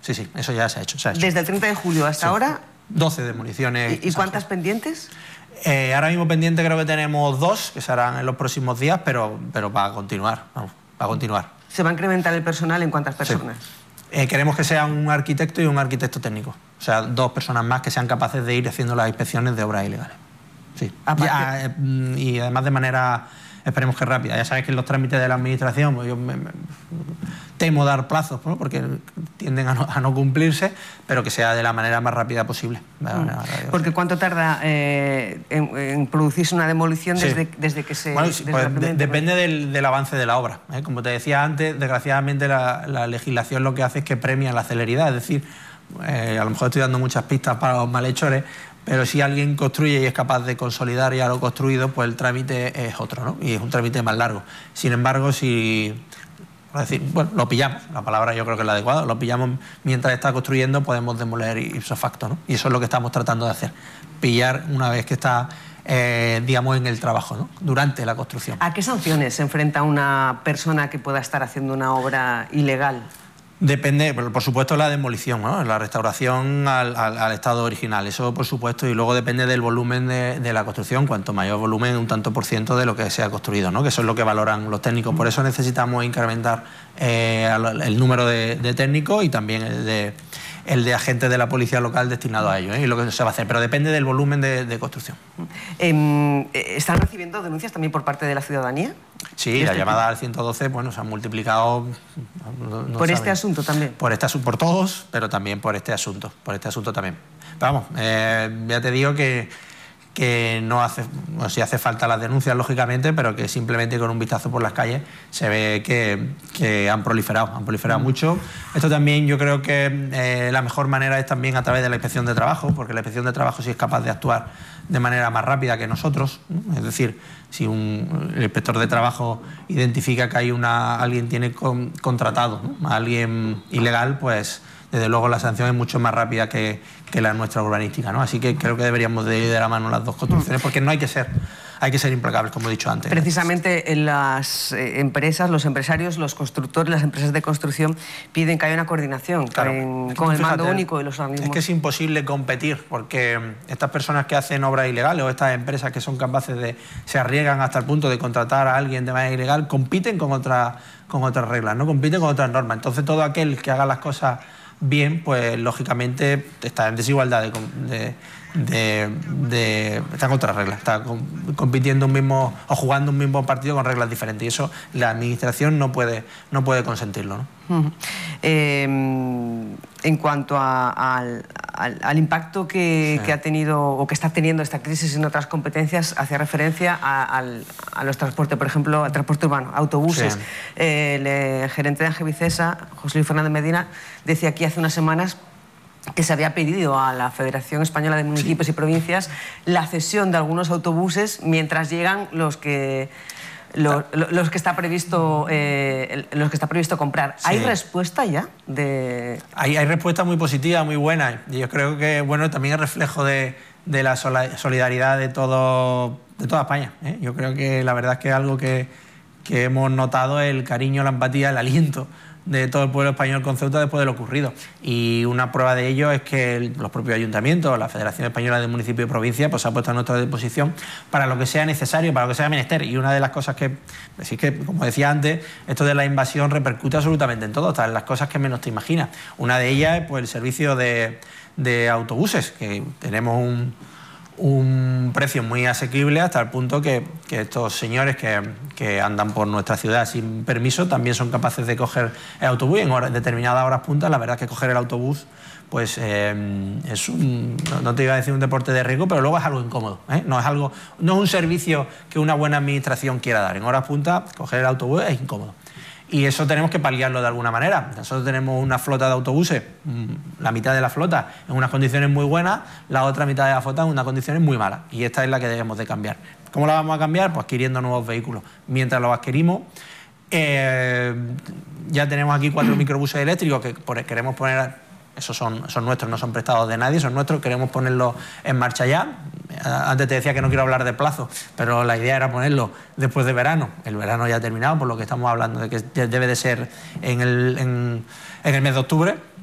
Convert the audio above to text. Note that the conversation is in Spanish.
sí, sí, eso ya se ha hecho. ¿Desde el 30 de julio hasta ahora? 12 demoliciones. ¿Y cuántas pendientes? Ahora mismo pendiente creo que tenemos 2, que se harán en los próximos días, pero va a continuar, vamos, va a continuar. ¿Se va a incrementar el personal en cuántas personas? Sí. Queremos que sea un arquitecto y un arquitecto técnico. O sea, 2 personas más que sean capaces de ir haciendo las inspecciones de obras ilegales. Sí. Y además de manera, esperemos que rápida. Ya sabes que en los trámites de la administración, pues yo me temo dar plazos, ¿no? Porque tienden a no cumplirse, pero que sea de la manera más rápida posible. Porque ¿cuánto tarda en producirse una demolición desde que se... Bueno, pues depende del avance de la obra. Como te decía antes, desgraciadamente la legislación lo que hace es que premia la celeridad, es decir, a lo mejor estoy dando muchas pistas para los malhechores, pero si alguien construye y es capaz de consolidar ya lo construido, pues el trámite es otro, ¿no? Y es un trámite más largo. Sin embargo, si... bueno, lo pillamos, la palabra yo creo que es la adecuada, lo pillamos mientras está construyendo, podemos demoler ipso facto, ¿no? Y eso es lo que estamos tratando de hacer, pillar una vez que está, digamos, en el trabajo, ¿no? Durante la construcción. ¿A qué sanciones se enfrenta una persona que pueda estar haciendo una obra ilegal? Depende, por supuesto, la demolición, ¿no? La restauración al estado original, eso por supuesto, y luego depende del volumen de la construcción, cuanto mayor volumen, un tanto por ciento de lo que se ha construido, ¿no? Que eso es lo que valoran los técnicos, por eso necesitamos incrementar el número de técnicos y también el de agentes de la policía local destinado a ello, y lo que se va a hacer, pero depende del volumen de construcción. ¿Están recibiendo denuncias también por parte de la ciudadanía? Sí, la llamada al 112, bueno, se han multiplicado... ¿Por este asunto también? Por todos, pero también por este asunto también. Pero vamos, ya te digo que no hace, bueno, sí hace falta las denuncias, lógicamente, pero que simplemente con un vistazo por las calles se ve que han proliferado mucho. Esto también yo creo que la mejor manera es también a través de la inspección de trabajo, porque la inspección de trabajo sí es capaz de actuar de manera más rápida que nosotros, ¿no? Es decir, si el inspector de trabajo identifica que hay alguien tiene contratado, ¿no? A alguien ilegal, pues desde luego la sanción es mucho más rápida que la nuestra urbanística, ¿no? Así que creo que deberíamos de ir de la mano las dos construcciones, porque no hay que ser implacables, como he dicho antes. Precisamente en las empresas, los empresarios, los constructores, las empresas de construcción piden que haya una coordinación, claro, con el mando único y los organismos. Es que es imposible competir, porque estas personas que hacen obras ilegales o estas empresas que son capaces se arriesgan hasta el punto de contratar a alguien de manera ilegal, compiten con otras reglas, no compiten con otras normas. Entonces todo aquel que haga las cosas bien, pues lógicamente está en desigualdad está en otra regla, está compitiendo o jugando un mismo partido con reglas diferentes, y eso la administración no puede consentirlo, ¿no? En cuanto al impacto que ha tenido o que está teniendo esta crisis en otras competencias, hace referencia a los transportes, por ejemplo, al transporte urbano, autobuses. Sí. El gerente de Angevicesa, José Luis Fernández Medina, decía aquí hace unas semanas que se había pedido a la Federación Española de Municipios y Provincias la cesión de algunos autobuses mientras llegan los que está previsto comprar. Sí. ¿Hay respuesta ya? Hay respuesta muy positiva, muy buena. Y yo creo que bueno, también es reflejo de la solidaridad de toda España, ¿eh? Yo creo que la verdad es que es algo que hemos notado, el cariño, la empatía, el aliento de todo el pueblo español con Ceuta después de lo ocurrido. Y una prueba de ello es que los propios ayuntamientos, la Federación Española de Municipios y Provincias, pues se ha puesto a nuestra disposición para lo que sea necesario, para lo que sea menester. Y una de las cosas que, como decía antes, esto de la invasión repercute absolutamente en todo, hasta en las cosas que menos te imaginas. Una de ellas es pues el servicio de autobuses, que tenemos un precio muy asequible, hasta el punto que estos señores que andan por nuestra ciudad sin permiso también son capaces de coger el autobús, y en determinadas horas puntas. La verdad es que coger el autobús pues es no te iba a decir un deporte de riesgo, pero luego es algo incómodo, ¿eh? No es un servicio que una buena administración quiera dar. En horas puntas coger el autobús es incómodo. Y eso tenemos que paliarlo de alguna manera. Nosotros tenemos una flota de autobuses, la mitad de la flota en unas condiciones muy buenas, la otra mitad de la flota en unas condiciones muy malas. Y esta es la que debemos de cambiar. ¿Cómo la vamos a cambiar? Pues adquiriendo nuevos vehículos. Mientras los adquirimos, ya tenemos aquí 4 microbuses eléctricos que queremos poner. Esos son nuestros, no son prestados de nadie, son nuestros, queremos ponerlos en marcha ya. Antes te decía que no quiero hablar de plazo, pero la idea era ponerlo después de verano. El verano ya ha terminado, por lo que estamos hablando de que debe de ser en el mes de octubre.